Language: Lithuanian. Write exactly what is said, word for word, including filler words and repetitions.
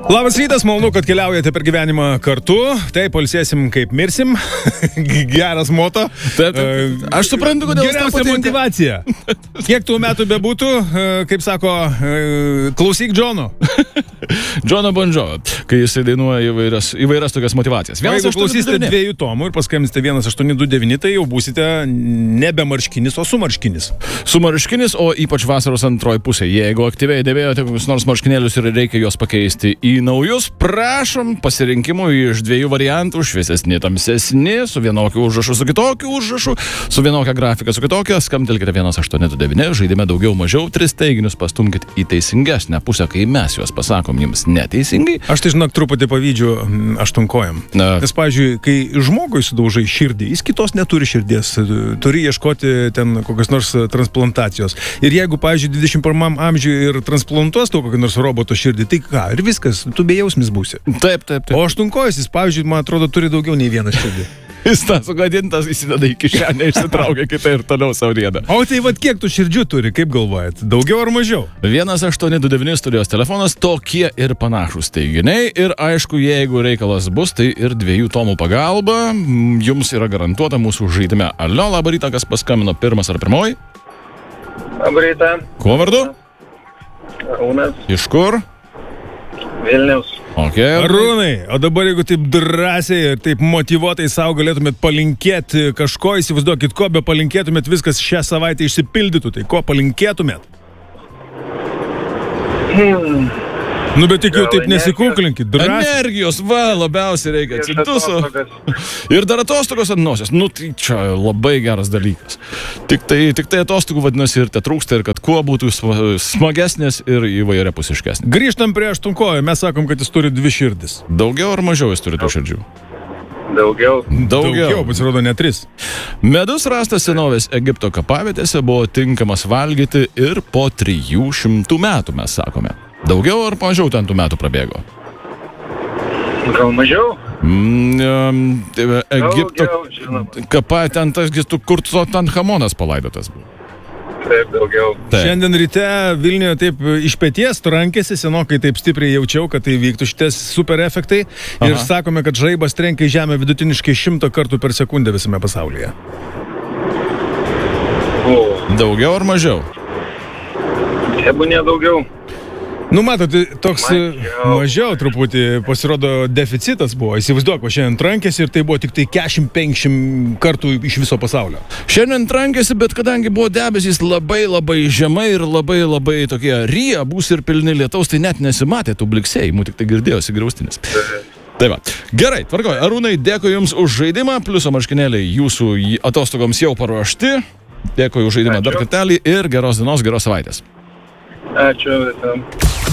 Labas rytas, malonu, kad keliaujate per gyvenimą kartu. Taip, pailsėsim kaip mirsim. Geras moto. Taip, taip. Aš suprantu, kodėl geriausia motyvacija. Kiek tų metų bebūtų, kaip sako, klausyk Džono. Džono Bon Jovi, kai jisai dainuoja įvairias, įvairias tokias motyvacijas. O jeigu klausysite dviejų tomų ir paskambinsite vienas aštuoni du devyni, tai jau būsite nebe marškinis, o su marškinis. Su marškinis, o ypač vasaros antroji pusė. Jeigu aktyviai dėvėjote kokius nors marškinėlius ir reikia juos pakeisti į naujus, prašom pasirinkimų iš dviejų variantų, šviesesni, tamsesni, su vienokiu užrašu, su kitokiu užrašu, su vienokia grafika, su kitokia. Skambtelkite vienas aštuoni du devyni, žaidime daugiau mažiau, tris teiginius pastumkite į teisingesnę pusę, kai mes juos pasakom jums neteisingai. Aš tai žinok truputį pavydžiu aštunkojam. Na. Nes, pavyzdžiui, kai žmogui sudaužai širdį, jis kitos neturi širdies, turi ieškoti ten kokios nors transplantacijos. Ir jeigu, pavyzdžiui, dvidešimt pirmam amžiuje ir transplantuos to kokį nors roboto širdį, tai ką, ir viskas, tu bejausmis būsi. Taip, taip, taip. O aštunkojus, jis, pavyzdžiui, man atrodo, turi daugiau nei vieną širdį. Jis tas sugadintas, įsideda į kišenę, išsitraukia kitą ir toliau savo rėdą. O tai vad kiek tų širdžių turi, kaip galvojat? Daugiau ar mažiau? vienas aštuoni du devyni studijos telefonas, tokie ir panašūs teiginiai. Ir aišku, jeigu reikalas bus, tai ir dviejų tomų pagalba jums yra garantuota mūsų žaidime. Alio, labą rytą, kas paskambino, pirmas ar pirmoji? Labą rytą. Kuo vardu? Arūnas. Iš kur? Vilniaus. Okay. Arūnai, o dabar jeigu taip drąsiai ir taip motyvuotai savo galėtumėt palinkėti kažko, įsivaizduokit, ko be palinkėtumėt, viskas šią savaitę išsipildytų, tai ko palinkėtumėt? Hmm. Nu, bet tik jau taip nesikūklinkit, drąsiai. Energijos, va, labiausiai reikia atsiduso. Ir dar atostogos ant nosies. Nu, tai čia labai geras dalykas. Tik tai, tik tai atostogų vadinasi ir te trūksta, ir kad kuo būtų smagesnės ir įvairiapusiškesnės. Grįžtam prie aštunkojo, mes sakom, kad jis turi dvi širdis. Daugiau ar mažiau jis turi tų širdžių? Daugiau. Daugiau. Daugiau, pasirodo, ne tris. Medus rastas senovės Egipto kapavietėse buvo tinkamas valgyti ir po trijų šimtų metų, mes sakome. Daugiau ar mažiau ten tų metų prabėgo? Gal mažiau? Mm, Egipto Daugiau, kapa, ten tas, kur Tutanchamonas palaidotas buvo. Taip, daugiau. Taip. Šiandien ryte Vilniuje taip iš peties trankėsi, senokai taip stipriai jaučiau, kad tai vyktų šitas super efektai. Ir Aha. sakome, kad žaibas trenkia į žemę vidutiniškai šimtą kartų per sekundę visame pasaulyje. O, Daugiau ar mažiau? tebūnie daugiau. Nu, matot, toks Mažiau. mažiau truputį pasirodo deficitas buvo. Įsivaizduok, o šiandien trankėsi ir tai buvo tik tai keturiasdešimt penkiasdešimt kartų iš viso pasaulio. Šiandien trankėsi, bet kadangi buvo debesys labai labai žemai ir labai labai tokie riebūs ir pilni lietaus, tai net nesimatė tų bliksėjimų, tik tai girdėjosi griaustinis. Tai va. Gerai, tvarkoj. Arūnai, dėkui Jums už žaidimą, pliuso marškinėliai jūsų atostogoms jau paruošti. Dėkui už žaidimą Ačiū. dar kartelį ir geros dienos, geros savaitės. Ačiū visam.